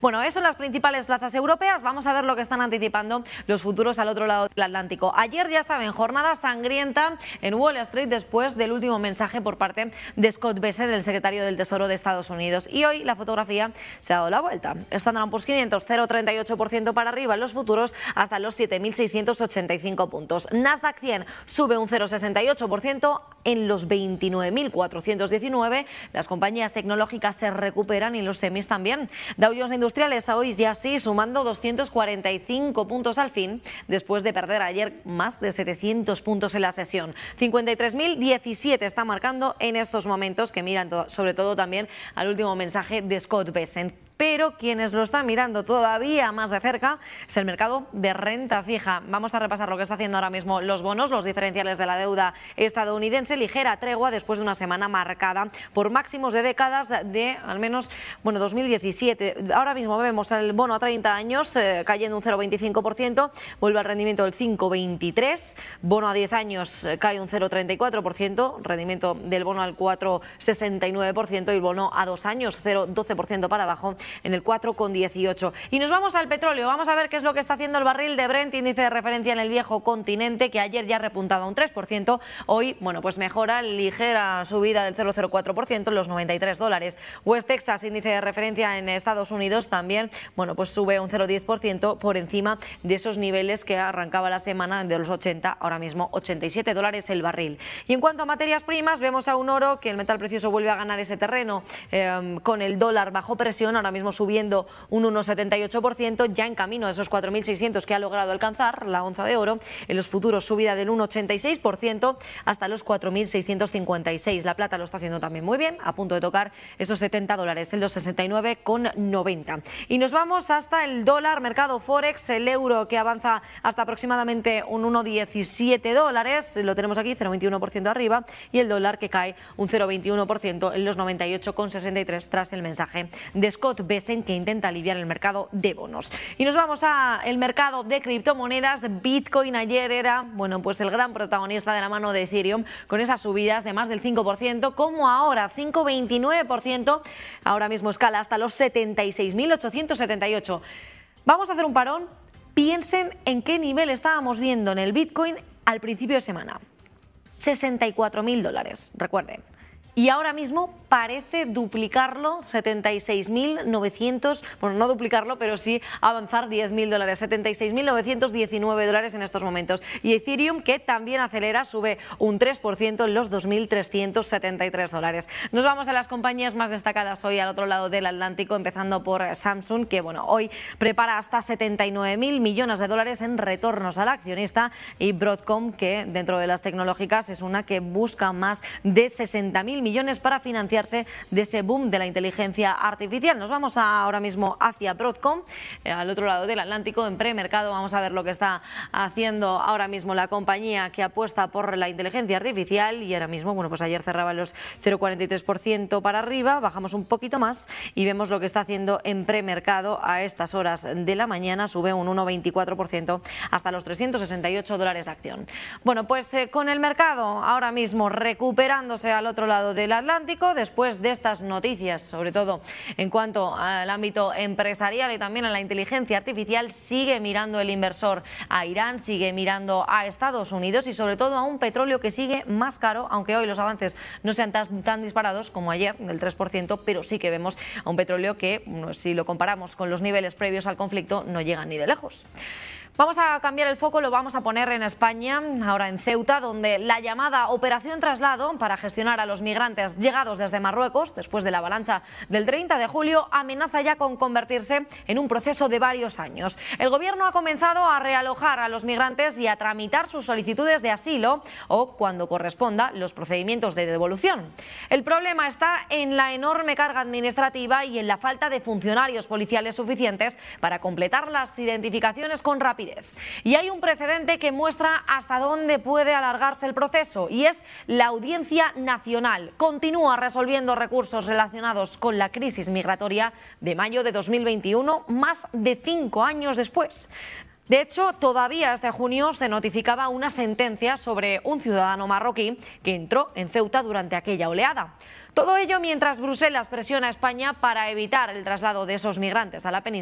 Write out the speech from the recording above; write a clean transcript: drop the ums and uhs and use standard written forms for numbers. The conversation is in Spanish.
Bueno, eso en las principales plazas europeas. Vamos a ver lo que están anticipando los futuros al otro lado del Atlántico. Ayer, ya saben, jornada sangrienta en Wall Street después del último mensaje por parte de Scott Bessent, el secretario del Tesoro de Estados Unidos. Y hoy la fotografía se ha dado la vuelta. Standard & Poor's 500, 0,38% para arriba en los futuros hasta los 7.685 puntos. Nasdaq 100 sube un 0,68% en los 29.419. Las compañías tecnológicas se recuperan y los semis también. Dow Jones Industriales hoy ya sí sumando 245 puntos al fin, después de perder ayer más de 700 puntos en la sesión. 53.017 está marcando en estos momentos, que miran sobre todo también al último mensaje de Scott Bessent. Pero quienes lo están mirando todavía más de cerca es el mercado de renta fija. Vamos a repasar lo que está haciendo ahora mismo los bonos, los diferenciales de la deuda estadounidense. Ligera tregua después de una semana marcada por máximos de décadas de al menos 2017. Ahora mismo vemos el bono a 30 años cayendo un 0,25%, vuelve al rendimiento del 5,23%. Bono a 10 años cae un 0,34%, rendimiento del bono al 4,69% y el bono a 2 años 0,12% para abajo en el 4,18. Y nos vamos al petróleo. Vamos a ver qué es lo que está haciendo el barril de Brent, índice de referencia en el viejo continente, que ayer ya repuntaba un 3%. Hoy, pues mejora, ligera subida del 0,04% en los $93. West Texas, índice de referencia en Estados Unidos, también, pues sube un 0,10% por encima de esos niveles que arrancaba la semana de los 80, ahora mismo $87 el barril. Y en cuanto a materias primas, vemos a un oro que el metal precioso vuelve a ganar ese terreno con el dólar bajo presión, ahora mismo subiendo un 1,78%, ya en camino de esos 4.600 que ha logrado alcanzar la onza de oro. En los futuros subida del 1,86% hasta los 4.656. La plata lo está haciendo también muy bien, a punto de tocar esos $70, el 2,69,90. Y nos vamos hasta el dólar, mercado Forex, el euro que avanza hasta aproximadamente un 1,17 lo tenemos aquí, 0,21% arriba, y el dólar que cae un 0,21% en los 98,63 tras el mensaje de Scott Bessent, que intenta aliviar el mercado de bonos. Y nos vamos al mercado de criptomonedas. Bitcoin ayer era, pues el gran protagonista de la mano de Ethereum, con esas subidas de más del 5%, como ahora 5,29%, ahora mismo escala hasta los 76.878. Vamos a hacer un parón. Piensen en qué nivel estábamos viendo en el Bitcoin al principio de semana. $64.000, recuerden. Y ahora mismo parece duplicarlo, 76.900, no duplicarlo, pero sí avanzar $10.000, $76.919 en estos momentos. Y Ethereum, que también acelera, sube un 3% en los $2.373. Nos vamos a las compañías más destacadas hoy al otro lado del Atlántico, empezando por Samsung, que hoy prepara hasta $79.000 millones en retornos al accionista, y Broadcom, que dentro de las tecnológicas es una que busca más de 60.000 millones para financiarse de ese boom de la inteligencia artificial. Nos vamos ahora mismo hacia Broadcom, al otro lado del Atlántico, en premercado. Vamos a ver lo que está haciendo ahora mismo la compañía que apuesta por la inteligencia artificial, y ahora mismo, pues ayer cerraba los 0,43% para arriba, bajamos un poquito más y vemos lo que está haciendo en premercado a estas horas de la mañana, sube un 1,24% hasta los $368 la acción. Pues con el mercado ahora mismo recuperándose al otro lado del Atlántico, después de estas noticias, sobre todo en cuanto al ámbito empresarial y también a la inteligencia artificial, sigue mirando el inversor a Irán, sigue mirando a Estados Unidos y sobre todo a un petróleo que sigue más caro, aunque hoy los avances no sean tan disparados como ayer, del 3%, pero sí que vemos a un petróleo que, si lo comparamos con los niveles previos al conflicto, no llegan ni de lejos. Vamos a cambiar el foco, lo vamos a poner en España, ahora en Ceuta, donde la llamada Operación Traslado para gestionar a los migrantes llegados desde Marruecos después de la avalancha del 30 de julio amenaza ya con convertirse en un proceso de varios años. El gobierno ha comenzado a realojar a los migrantes y a tramitar sus solicitudes de asilo o, cuando corresponda, los procedimientos de devolución. El problema está en la enorme carga administrativa y en la falta de funcionarios policiales suficientes para completar las identificaciones con rapidez. Y hay un precedente que muestra hasta dónde puede alargarse el proceso, y es la Audiencia Nacional. Continúa resolviendo recursos relacionados con la crisis migratoria de mayo de 2021, más de 5 años después. De hecho, todavía este junio se notificaba una sentencia sobre un ciudadano marroquí que entró en Ceuta durante aquella oleada. Todo ello mientras Bruselas presiona a España para evitar el traslado de esos migrantes a la península.